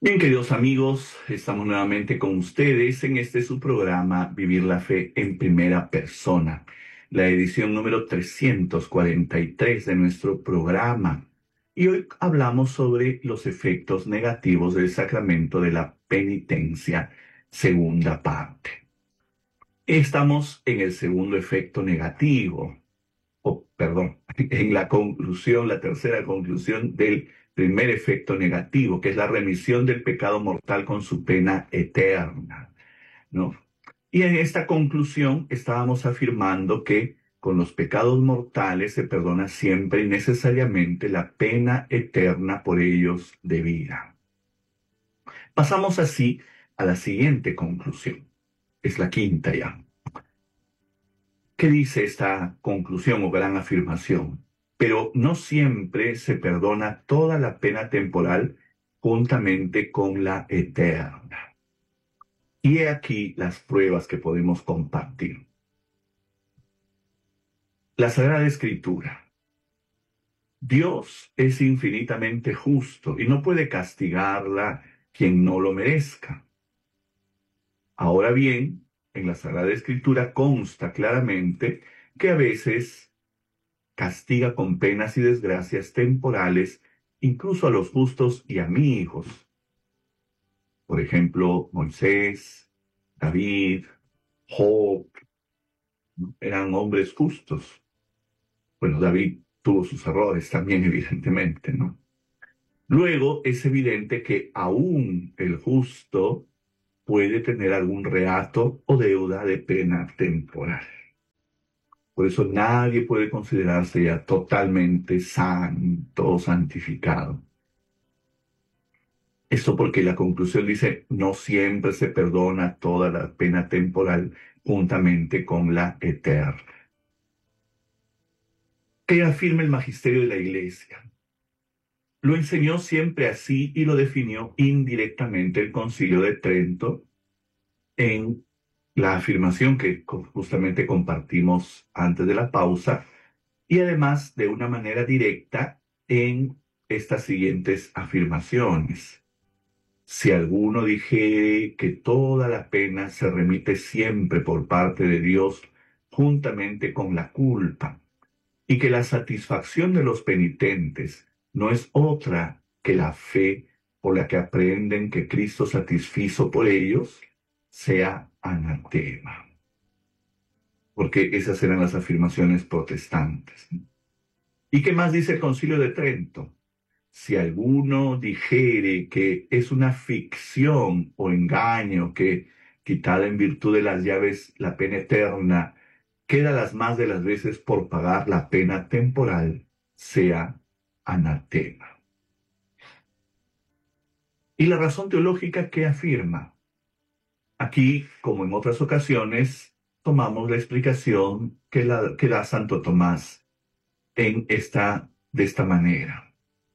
Bien, queridos amigos, estamos nuevamente con ustedes en este su programa Vivir la Fe en Primera Persona, la edición número 343 de nuestro programa. Y hoy hablamos sobre los efectos negativos del sacramento de la penitencia, segunda parte. Estamos en el segundo efecto negativo, perdón, en la conclusión, la tercera conclusión del primer efecto negativo, que es la remisión del pecado mortal con su pena eterna, ¿no? Y en esta conclusión estábamos afirmando que con los pecados mortales se perdona siempre y necesariamente la pena eterna por ellos debida. Pasamos así a la siguiente conclusión. Es la quinta ya. ¿Qué dice esta conclusión o gran afirmación? Pero no siempre se perdona toda la pena temporal juntamente con la eterna. Y he aquí las pruebas que podemos compartir. La Sagrada Escritura. Dios es infinitamente justo y no puede castigarla quien no lo merezca. Ahora bien, en la Sagrada Escritura consta claramente que a veces castiga con penas y desgracias temporales incluso a los justos y amigos. Por ejemplo, Moisés, David, Job, ¿no? Eran hombres justos. Bueno, David tuvo sus errores también, evidentemente, ¿no? Luego es evidente que aún el justo puede tener algún reato o deuda de pena temporal. Por eso nadie puede considerarse ya totalmente santo o santificado. Esto porque la conclusión dice, no siempre se perdona toda la pena temporal juntamente con la eterna. ¿Qué afirma el magisterio de la Iglesia? Lo enseñó siempre así y lo definió indirectamente el Concilio de Trento en la afirmación que justamente compartimos antes de la pausa, y además de una manera directa en estas siguientes afirmaciones. Si alguno dijere que toda la pena se remite siempre por parte de Dios juntamente con la culpa, y que la satisfacción de los penitentes no es otra que la fe por la que aprenden que Cristo satisfizo por ellos, sea anatema. Porque esas eran las afirmaciones protestantes. ¿Y qué más dice el Concilio de Trento? Si alguno dijere que es una ficción o engaño que, quitada en virtud de las llaves la pena eterna, queda las más de las veces por pagar la pena temporal, sea anatema. ¿Y la razón teológica qué afirma? Aquí, como en otras ocasiones, tomamos la explicación que da Santo Tomás de esta manera.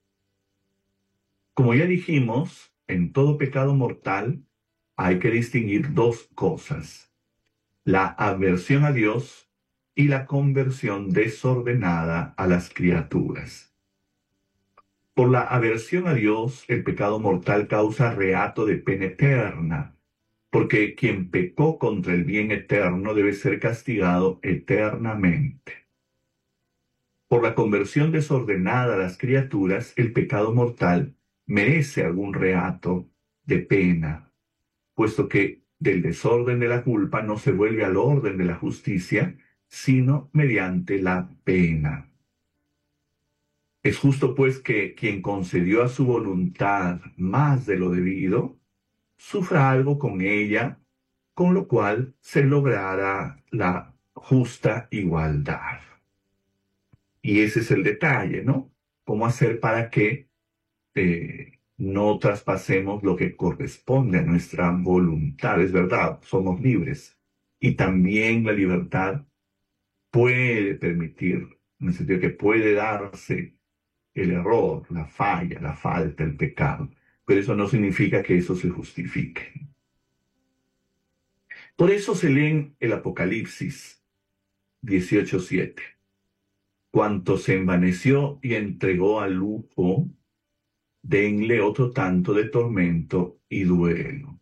Como ya dijimos, en todo pecado mortal hay que distinguir dos cosas: la aversión a Dios y la conversión desordenada a las criaturas. Por la aversión a Dios, el pecado mortal causa reato de pena eterna, porque quien pecó contra el bien eterno debe ser castigado eternamente. Por la conversión desordenada a las criaturas, el pecado mortal merece algún reato de pena, puesto que del desorden de la culpa no se vuelve al orden de la justicia, sino mediante la pena. Es justo, pues, que quien concedió a su voluntad más de lo debido, sufra algo con ella, con lo cual se logrará la justa igualdad. Y ese es el detalle, ¿no? ¿Cómo hacer para que no traspasemos lo que corresponde a nuestra voluntad? Es verdad, somos libres. Y también la libertad puede permitir, en el sentido que puede darse el error, la falla, la falta, el pecado. Pero eso no significa que eso se justifique. Por eso se lee en el Apocalipsis 18:7. Cuanto se envaneció y entregó al lujo, denle otro tanto de tormento y duelo.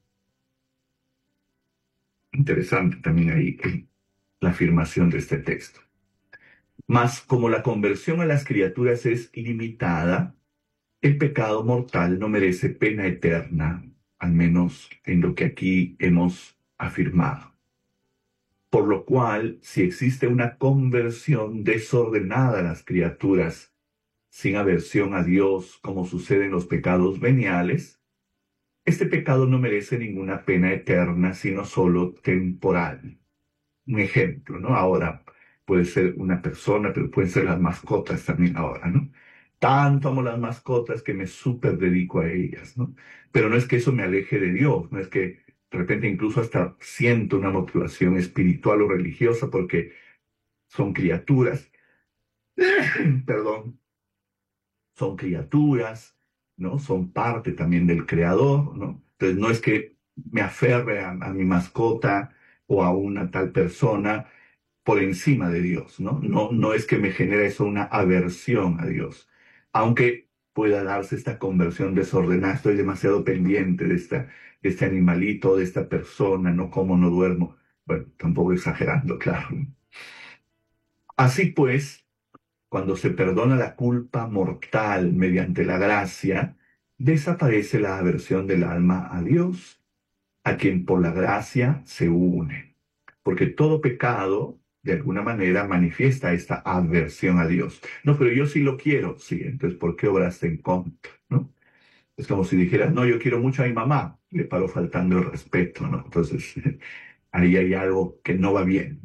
Interesante también ahí la afirmación de este texto. Mas como la conversión a las criaturas es limitada, el pecado mortal no merece pena eterna, al menos en lo que aquí hemos afirmado. Por lo cual, si existe una conversión desordenada a las criaturas, sin aversión a Dios, como sucede en los pecados veniales, este pecado no merece ninguna pena eterna, sino solo temporal. Un ejemplo, ¿no? Ahora puede ser una persona, pero pueden ser las mascotas también ahora, ¿no? Tanto amo las mascotas que me súper dedico a ellas, ¿no? Pero no es que eso me aleje de Dios, no es que de repente incluso hasta siento una motivación espiritual o religiosa porque son criaturas, perdón, son criaturas, ¿no? Son parte también del Creador, ¿no? Entonces no es que me aferre a mi mascota o a una tal persona por encima de Dios, ¿no? No, no es que me genere eso una aversión a Dios, aunque pueda darse esta conversión desordenada, estoy demasiado pendiente de este animalito, de esta persona, no como, no duermo. Bueno, tampoco exagerando, claro. Así pues, cuando se perdona la culpa mortal mediante la gracia, desaparece la aversión del alma a Dios, a quien por la gracia se une. Porque todo pecado, de alguna manera, manifiesta esta aversión a Dios. No, pero yo sí lo quiero. Sí, entonces, ¿por qué obraste en contra? ¿No? Es como si dijeras, no, yo quiero mucho a mi mamá. Le paro faltando el respeto, ¿no? Entonces, ahí hay algo que no va bien.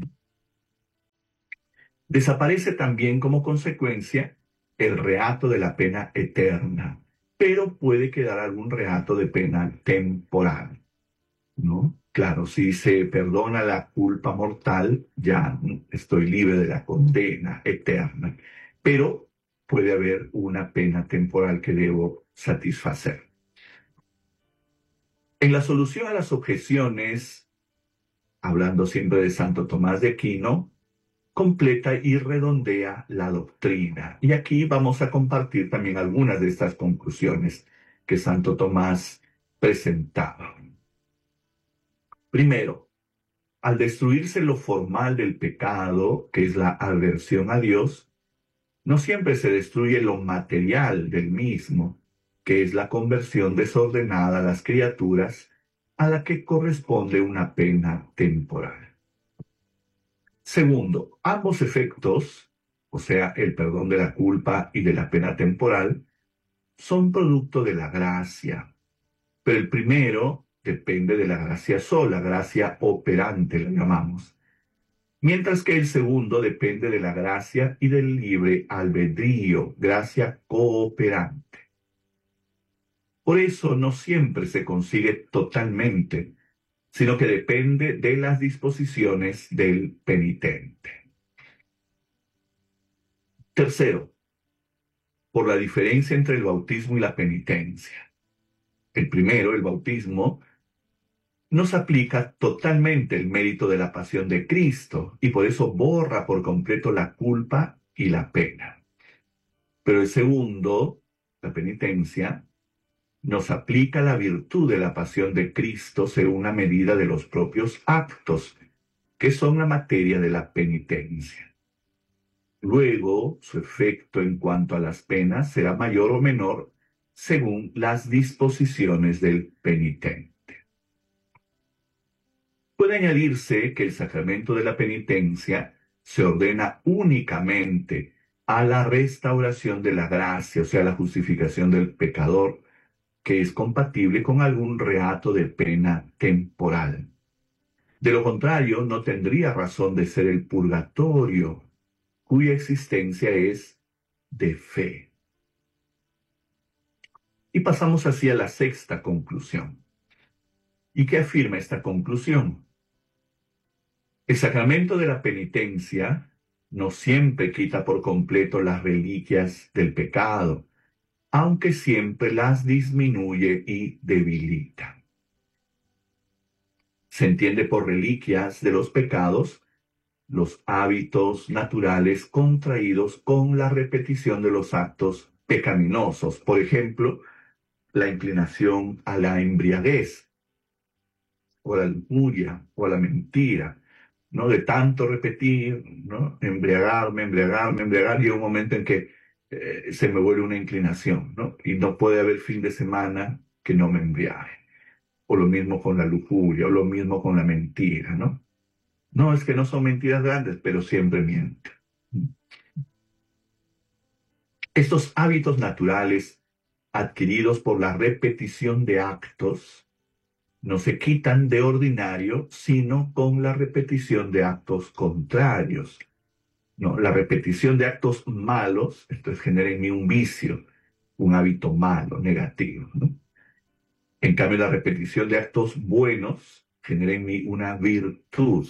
Desaparece también como consecuencia el reato de la pena eterna, pero puede quedar algún reato de pena temporal, ¿no? Claro, si se perdona la culpa mortal, ya estoy libre de la condena eterna, pero puede haber una pena temporal que debo satisfacer. En la solución a las objeciones, hablando siempre de Santo Tomás de Aquino, completa y redondea la doctrina. Y aquí vamos a compartir también algunas de estas conclusiones que Santo Tomás presentaba. Primero, al destruirse lo formal del pecado, que es la aversión a Dios, no siempre se destruye lo material del mismo, que es la conversión desordenada a las criaturas, a la que corresponde una pena temporal. Segundo, ambos efectos, o sea, el perdón de la culpa y de la pena temporal, son producto de la gracia, pero el primero depende de la gracia sola, gracia operante la llamamos, mientras que el segundo depende de la gracia y del libre albedrío, gracia cooperante. Por eso no siempre se consigue totalmente, sino que depende de las disposiciones del penitente. Tercero, por la diferencia entre el bautismo y la penitencia. El primero, el bautismo, nos aplica totalmente el mérito de la pasión de Cristo y por eso borra por completo la culpa y la pena. Pero el segundo, la penitencia, nos aplica la virtud de la pasión de Cristo según la medida de los propios actos, que son la materia de la penitencia. Luego, su efecto en cuanto a las penas será mayor o menor según las disposiciones del penitente. Puede añadirse que el sacramento de la penitencia se ordena únicamente a la restauración de la gracia, o sea, la justificación del pecador, que es compatible con algún reato de pena temporal. De lo contrario, no tendría razón de ser el purgatorio, cuya existencia es de fe. Y pasamos así a la sexta conclusión. ¿Y qué afirma esta conclusión? El sacramento de la penitencia no siempre quita por completo las reliquias del pecado, aunque siempre las disminuye y debilita. Se entiende por reliquias de los pecados los hábitos naturales contraídos con la repetición de los actos pecaminosos. Por ejemplo, la inclinación a la embriaguez, o a la lujuria, o a la mentira, ¿no? De tanto repetir, ¿no? Embriagarme, embriagarme, embriagar, y un momento en que se me vuelve una inclinación, ¿no? Y no puede haber fin de semana que no me embriague. O lo mismo con la lujuria, o lo mismo con la mentira, ¿no? No, es que no son mentiras grandes, pero siempre miento. Estos hábitos naturales adquiridos por la repetición de actos no se quitan de ordinario, sino con la repetición de actos contrarios. No, la repetición de actos malos, entonces genera en mí un vicio, un hábito malo, negativo, ¿no? En cambio, la repetición de actos buenos genera en mí una virtud.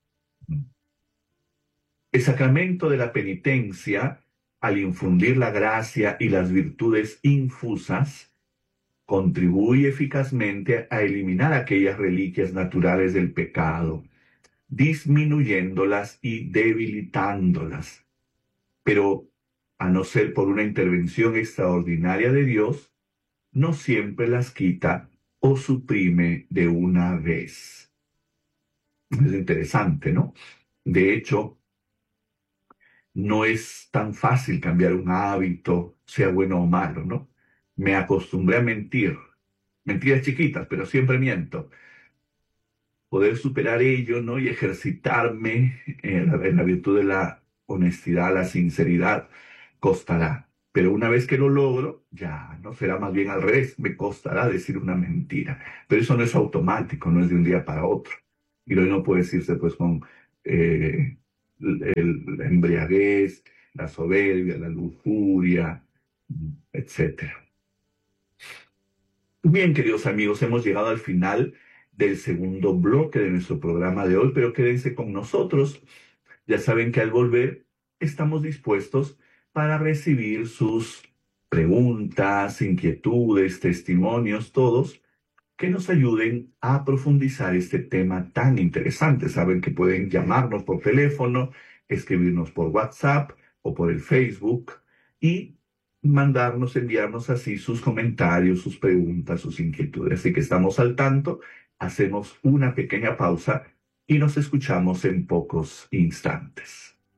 El sacramento de la penitencia, al infundir la gracia y las virtudes infusas, contribuye eficazmente a eliminar aquellas reliquias naturales del pecado, disminuyéndolas y debilitándolas. Pero, a no ser por una intervención extraordinaria de Dios, no siempre las quita o suprime de una vez. Es interesante, ¿no? De hecho, no es tan fácil cambiar un hábito, sea bueno o malo, ¿no? Me acostumbré a mentir, mentiras chiquitas, pero siempre miento. Poder superar ello, ¿no? Y ejercitarme en la virtud de la honestidad, la sinceridad, costará. Pero una vez que lo logro, ya no será más bien al revés, me costará decir una mentira. Pero eso no es automático, no es de un día para otro. Y lo no puede decirse pues con eh, la embriaguez, la soberbia, la lujuria, etcétera. Bien, queridos amigos, hemos llegado al final del segundo bloque de nuestro programa de hoy, pero quédense con nosotros. Ya saben que al volver estamos dispuestos para recibir sus preguntas, inquietudes, testimonios, todos, que nos ayuden a profundizar este tema tan interesante. Saben que pueden llamarnos por teléfono, escribirnos por WhatsApp o por el Facebook y enviarnos así sus comentarios, sus preguntas, sus inquietudes. Así que estamos al tanto, hacemos una pequeña pausa y nos escuchamos en pocos instantes.